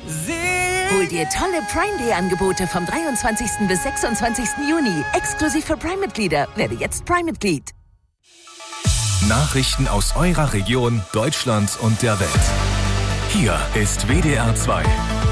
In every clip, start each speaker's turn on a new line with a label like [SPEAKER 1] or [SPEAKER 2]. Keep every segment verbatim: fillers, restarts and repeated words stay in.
[SPEAKER 1] Hol dir tolle Prime-Day-Angebote vom dreiundzwanzigsten bis sechsundzwanzigsten Juni. Exklusiv für Prime-Mitglieder. Werde jetzt Prime-Mitglied.
[SPEAKER 2] Nachrichten aus eurer Region, Deutschland und der Welt. Hier ist W D R zwei.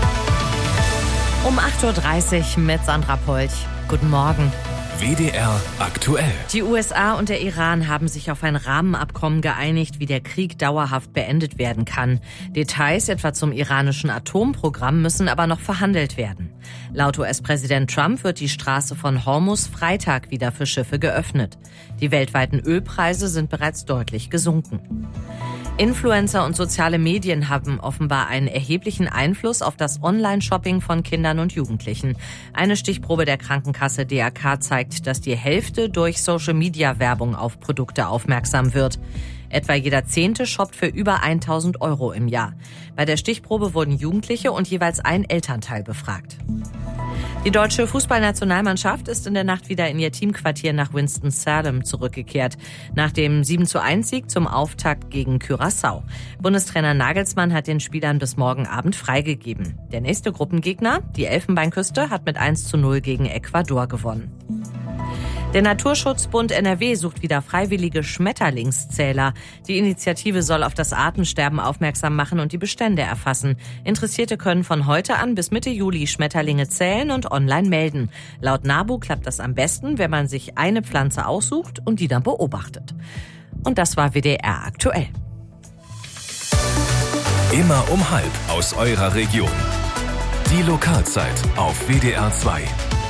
[SPEAKER 3] Um acht Uhr dreißig mit Sandra Polch. Guten Morgen.
[SPEAKER 2] W D R aktuell.
[SPEAKER 3] Die U S A und der Iran haben sich auf ein Rahmenabkommen geeinigt, wie der Krieg dauerhaft beendet werden kann. Details etwa zum iranischen Atomprogramm müssen aber noch verhandelt werden. Laut U S-Präsident Trump wird die Straße von Hormuz Freitag wieder für Schiffe geöffnet. Die weltweiten Ölpreise sind bereits deutlich gesunken. Influencer und soziale Medien haben offenbar einen erheblichen Einfluss auf das Online-Shopping von Kindern und Jugendlichen. Eine Stichprobe der Krankenkasse D R K zeigt, dass die Hälfte durch Social-Media-Werbung auf Produkte aufmerksam wird. Etwa jeder Zehnte shoppt für über tausend Euro im Jahr. Bei der Stichprobe wurden Jugendliche und jeweils ein Elternteil befragt. Die deutsche Fußballnationalmannschaft ist in der Nacht wieder in ihr Teamquartier nach Winston-Salem zurückgekehrt. Nach dem sieben zu eins Sieg zum Auftakt gegen Curaçao. Bundestrainer Nagelsmann hat den Spielern bis morgen Abend freigegeben. Der nächste Gruppengegner, die Elfenbeinküste, hat mit eins zu null gegen Ecuador gewonnen. Der Naturschutzbund N R W sucht wieder freiwillige Schmetterlingszähler. Die Initiative soll auf das Artensterben aufmerksam machen und die Bestände erfassen. Interessierte können von heute an bis Mitte Juli Schmetterlinge zählen und online melden. Laut NABU klappt das am besten, wenn man sich eine Pflanze aussucht und die dann beobachtet. Und das war W D R aktuell.
[SPEAKER 2] Immer um halb aus eurer Region. Die Lokalzeit auf W D R zwei.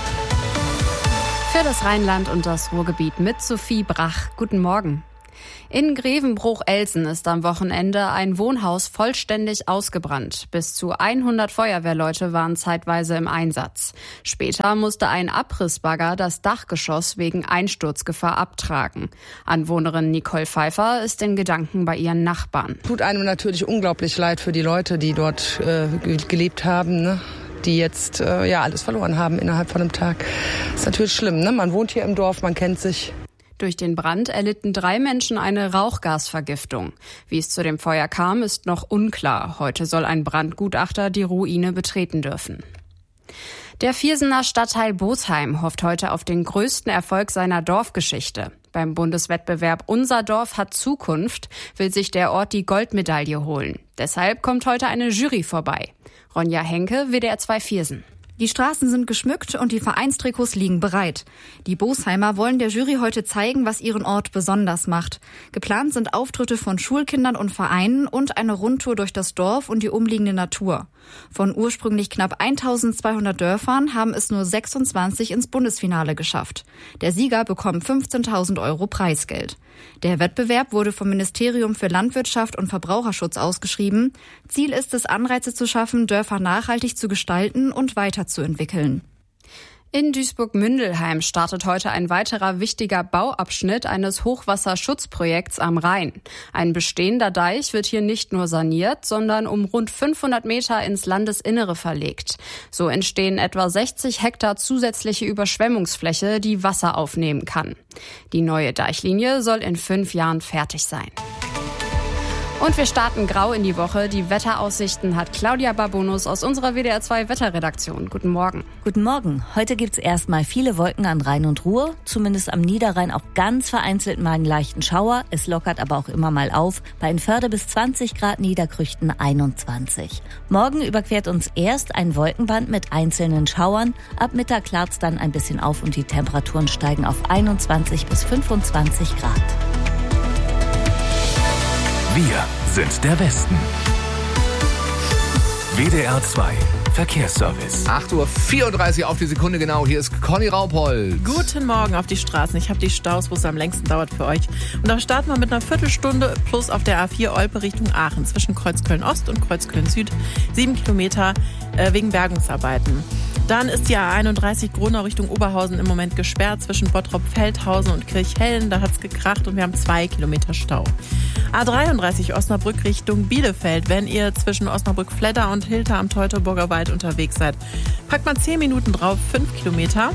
[SPEAKER 4] Für das Rheinland und das Ruhrgebiet mit Sophie Brach. Guten Morgen. In Grevenbruch-Elsen ist am Wochenende ein Wohnhaus vollständig ausgebrannt. Bis zu hundert Feuerwehrleute waren zeitweise im Einsatz. Später musste ein Abrissbagger das Dachgeschoss wegen Einsturzgefahr abtragen. Anwohnerin Nicole Pfeiffer ist in Gedanken bei ihren Nachbarn.
[SPEAKER 5] Tut einem natürlich unglaublich leid für die Leute, die dort äh, gelebt haben, ne? Die jetzt äh, ja alles verloren haben innerhalb von einem Tag. Ist natürlich schlimm, ne? Man wohnt hier im Dorf, man kennt sich.
[SPEAKER 4] Durch den Brand erlitten drei Menschen eine Rauchgasvergiftung. Wie es zu dem Feuer kam, ist noch unklar. Heute soll ein Brandgutachter die Ruine betreten dürfen. Der Viersener Stadtteil Bosheim hofft heute auf den größten Erfolg seiner Dorfgeschichte. Beim Bundeswettbewerb Unser Dorf hat Zukunft will sich der Ort die Goldmedaille holen. Deshalb kommt heute eine Jury vorbei. Ronja Henke, W D R zwei Viersen.
[SPEAKER 6] Die Straßen sind geschmückt und die Vereinstrikots liegen bereit. Die Bosheimer wollen der Jury heute zeigen, was ihren Ort besonders macht. Geplant sind Auftritte von Schulkindern und Vereinen und eine Rundtour durch das Dorf und die umliegende Natur. Von ursprünglich knapp eintausendzweihundert Dörfern haben es nur sechsundzwanzig ins Bundesfinale geschafft. Der Sieger bekommt fünfzehntausend Euro Preisgeld. Der Wettbewerb wurde vom Ministerium für Landwirtschaft und Verbraucherschutz ausgeschrieben. Ziel ist es, Anreize zu schaffen, Dörfer nachhaltig zu gestalten und weiterzuentwickeln.
[SPEAKER 4] In Duisburg-Mündelheim startet heute ein weiterer wichtiger Bauabschnitt eines Hochwasserschutzprojekts am Rhein. Ein bestehender Deich wird hier nicht nur saniert, sondern um rund fünfhundert Meter ins Landesinnere verlegt. So entstehen etwa sechzig Hektar zusätzliche Überschwemmungsfläche, die Wasser aufnehmen kann. Die neue Deichlinie soll in fünf Jahren fertig sein. Und wir starten grau in die Woche. Die Wetteraussichten hat Claudia Babonus aus unserer W D R zwei Wetterredaktion. Guten Morgen.
[SPEAKER 7] Guten Morgen. Heute gibt's erstmal viele Wolken an Rhein und Ruhr. Zumindest am Niederrhein auch ganz vereinzelt mal einen leichten Schauer. Es lockert aber auch immer mal auf. Bei Förde bis zwanzig Grad, Niederkrüchten einundzwanzig. Morgen überquert uns erst ein Wolkenband mit einzelnen Schauern. Ab Mittag klart's dann ein bisschen auf und die Temperaturen steigen auf einundzwanzig bis fünfundzwanzig Grad.
[SPEAKER 2] Wir sind der Westen. W D R zwei Verkehrsservice.
[SPEAKER 8] acht Uhr vierunddreißig auf die Sekunde genau. Hier ist Conny Raupolz.
[SPEAKER 9] Guten Morgen auf die Straßen. Ich habe die Staus, wo es am längsten dauert für euch. Und da starten wir mit einer Viertelstunde plus auf der A vier Olpe Richtung Aachen zwischen Kreuzköln Ost und Kreuzköln Süd. Sieben Kilometer äh, wegen Bergungsarbeiten. Dann ist die A einunddreißig Gronau Richtung Oberhausen im Moment gesperrt zwischen Bottrop-Feldhausen und Kirchhellen. Da hat es gekracht und wir haben zwei Kilometer Stau. A dreiunddreißig Osnabrück Richtung Bielefeld. Wenn ihr zwischen Osnabrück-Fledder und Hilter am Teutoburger Wald unterwegs seid, packt man zehn Minuten drauf, fünf Kilometer.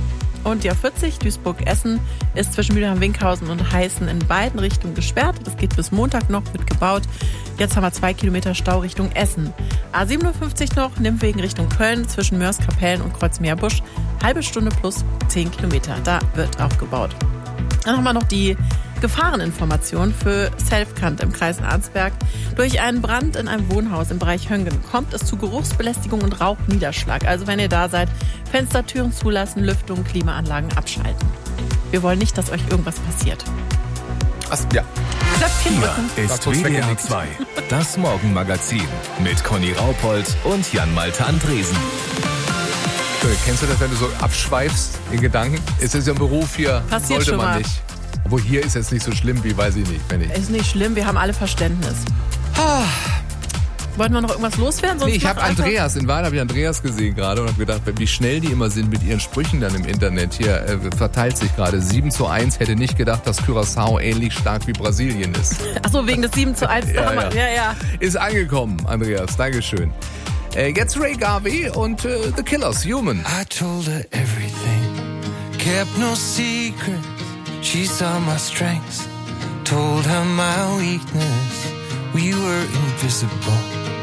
[SPEAKER 9] Und die A vierzig Duisburg-Essen ist zwischen Mülheim-Winkhausen und Heißen in beiden Richtungen gesperrt. Das geht bis Montag noch, wird gebaut. Jetzt haben wir zwei Kilometer Stau Richtung Essen. A siebenundfünfzig noch, Nimmwegen Richtung Köln zwischen Mörs-Kapellen und Kreuzmeerbusch. Halbe Stunde plus zehn Kilometer. Da wird auch gebaut. Dann haben wir noch die Gefahreninformation für Selfkant im Kreis Arnsberg. Durch einen Brand in einem Wohnhaus im Bereich Höngen kommt es zu Geruchsbelästigung und Rauchniederschlag. Also wenn ihr da seid, Fenstertüren zulassen, Lüftung, Klimaanlagen abschalten. Wir wollen nicht, dass euch irgendwas passiert.
[SPEAKER 8] Ach, ja.
[SPEAKER 2] Hier ist W D R zwei, das Morgenmagazin mit Conny Raupold und Jan-Malte Andresen.
[SPEAKER 8] Kennst du das, wenn du so abschweifst in Gedanken? Es ist ja ein Beruf hier,
[SPEAKER 9] Passiert
[SPEAKER 8] sollte
[SPEAKER 9] schon
[SPEAKER 8] man
[SPEAKER 9] mal.
[SPEAKER 8] nicht. Obwohl hier ist jetzt nicht so schlimm, wie weiß ich nicht. Wenn ich
[SPEAKER 9] Ist nicht schlimm, wir haben alle Verständnis.
[SPEAKER 8] ah.
[SPEAKER 9] Wollten wir noch irgendwas loswerden? Sonst
[SPEAKER 8] Nee, ich habe
[SPEAKER 9] macht einfach-
[SPEAKER 8] Andreas, in Wahrheit habe ich Andreas gesehen gerade und habe gedacht, wie schnell die immer sind mit ihren Sprüchen dann im Internet. Hier äh, verteilt sich gerade sieben zu eins. Hätte nicht gedacht, dass Curaçao ähnlich stark wie Brasilien ist.
[SPEAKER 9] Achso, wegen des sieben zu eins.
[SPEAKER 8] Ja,
[SPEAKER 9] ja,
[SPEAKER 8] ja.
[SPEAKER 9] ja, ja.
[SPEAKER 8] Ist angekommen, Andreas. Dankeschön. Äh, jetzt Ray Garvey und äh, The Killers, Human.
[SPEAKER 10] I told her everything, kept no secret. She saw my strengths, told her my weakness. We were invisible.